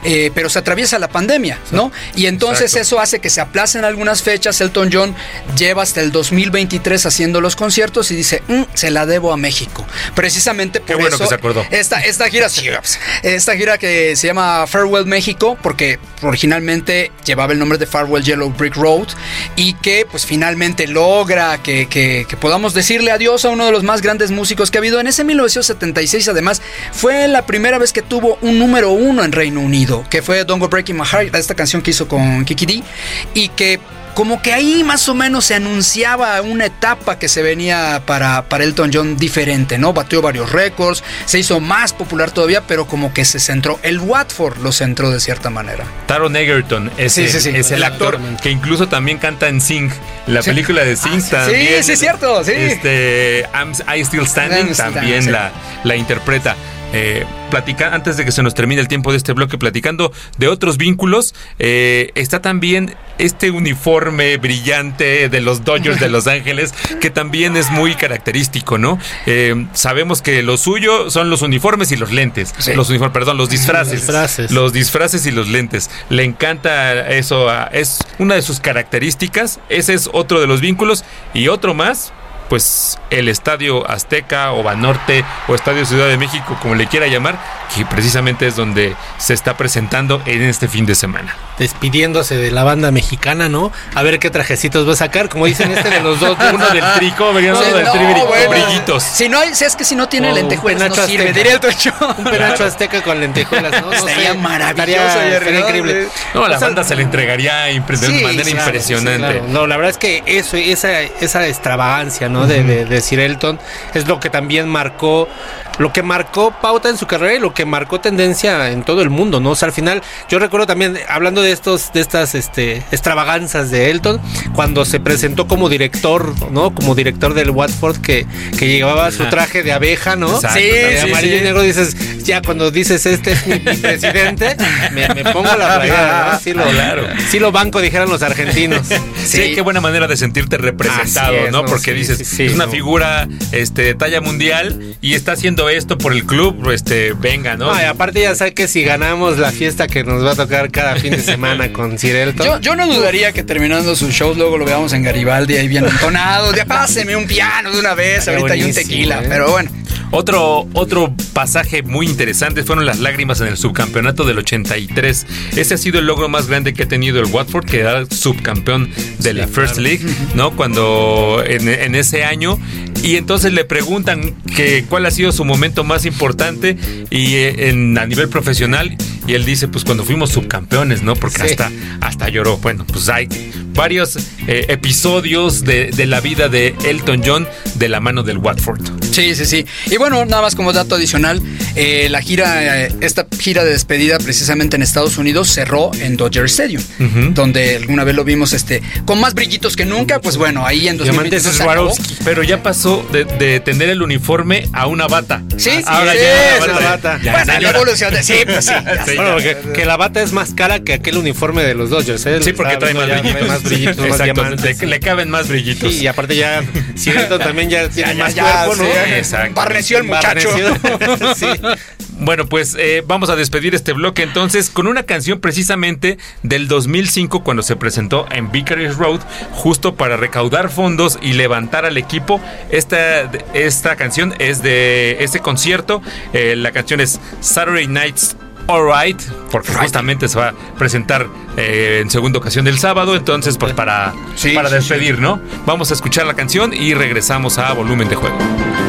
pero se atraviesa la pandemia, ¿no? Y entonces eso hace que se aplacen algunas fechas. Elton John lleva hasta el 2023 haciendo los conciertos y dice, se la debo a México. Precisamente por bueno eso que se acordó. Esta gira que se llama Farewell México, porque originalmente llevaba el nombre de Farewell Yellow Brick Road, y que pues finalmente logra que podamos decirle adiós a uno de los más grandes músicos que ha habido. En ese 1976 además fue la primera vez que tuvo un número 1 en Reino Unido, que fue Don't Go Breaking My Heart, esta canción que hizo con Kiki Dee, y que como que ahí más o menos se anunciaba una etapa que se venía para Elton John diferente, ¿no? Batió varios récords, se hizo más popular todavía, pero como que se centró. El Watford lo centró de cierta manera. Taron Egerton es el actor que incluso también canta en Sing, la película de Sing también. Sí, cierto, sí. I Still Standing también la interpreta. Antes de que se nos termine el tiempo de este bloque, platicando de otros vínculos, está también este uniforme brillante de los Dodgers de Los Ángeles, que también es muy característico, ¿no? Sabemos que lo suyo son los uniformes y los lentes, los disfraces. Los disfraces y los lentes. Le encanta eso, es una de sus características. Ese es otro de los vínculos. Y otro más, pues el Estadio Azteca o Banorte o Estadio Ciudad de México, como le quiera llamar, que precisamente es donde se está presentando en este fin de semana. Despidiéndose de la banda mexicana, ¿no? A ver qué trajecitos va a sacar, como dicen de los dos, uno del tricó, brillitos. Si no tiene lentejuelas, no sirve, diría el Tocho. Un penacho azteca con lentejuelas, ¿no? Sería maravilloso, sería increíble. No, la banda se le entregaría de una manera impresionante. Claro. No, la verdad es que esa extravagancia, ¿no? De Sir Elton es lo que también marcó pauta en su carrera y lo que marcó tendencia en todo el mundo, ¿no? O sea, al final, yo recuerdo también, hablando de estas extravaganzas de Elton, cuando se presentó como director, ¿no? Como director del Watford, que llevaba su traje de abeja, ¿no? Exacto, de amarillo y negro, dices, ya cuando dices este es mi presidente, me pongo la playera, ¿no? Sí lo banco, dijeran los argentinos. Sí, qué buena manera de sentirte representado, ¿no? Porque dices, es una figura de talla mundial y está haciendo esto por el club, venga, ¿no? Y aparte ya sabe que si ganamos la fiesta que nos va a tocar cada fin de semana con Sir Elton. Yo no dudaría que terminando sus shows luego lo veamos en Garibaldi ahí bien entonado, de páseme un piano de una vez, ahorita hay un tequila, pero bueno. Otro pasaje muy interesante fueron las lágrimas en el subcampeonato del 83. Ese ha sido el logro más grande que ha tenido el Watford, que era subcampeón de la First League, ¿no? Cuando en ese año. Y entonces le preguntan cuál ha sido su momento más importante y a nivel profesional. Y él dice, pues cuando fuimos subcampeones, ¿no? Porque hasta lloró. Bueno, pues hay varios episodios de la vida de Elton John de la mano del Watford. Sí. Y bueno, nada más como dato adicional, esta gira de despedida precisamente en Estados Unidos cerró en Dodger Stadium, donde alguna vez lo vimos con más brillitos que nunca. Pues bueno, ahí en 2023 pero ya pasó de tener el uniforme a una bata. Ahora ya una bata. Bueno, la evolución de sí. Bueno, que la bata es más cara que aquel uniforme de los Dodgers, ¿eh? Sí, porque trae más brillitos. Exacto, le caben más brillitos. Sí, y aparte ya Sir Elton también ya tiene más cuerpo, ¿no? Exacto. Barneció el muchacho. Sí. Bueno, pues vamos a despedir este bloque entonces con una canción precisamente del 2005, cuando se presentó en Vicarage Road, justo para recaudar fondos y levantar al equipo. Esta canción es de ese concierto. La canción es Saturday Night's Alright, porque justamente se va a presentar en segunda ocasión del sábado. Entonces, pues para despedir, ¿no? Vamos a escuchar la canción y regresamos a Volumen de Juego.